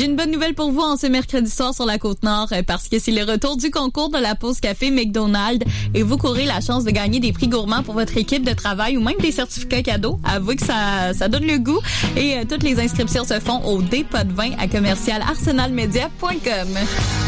J'ai une bonne nouvelle pour vous en ce mercredi soir sur la Côte-Nord parce que c'est le retour du concours de la pause café McDonald's et vous courez la chance de gagner des prix gourmands pour votre équipe de travail ou même des certificats cadeaux. Avouez que ça donne le goût et toutes les inscriptions se font au dépôt de vin à commercial arsenalmedia.com.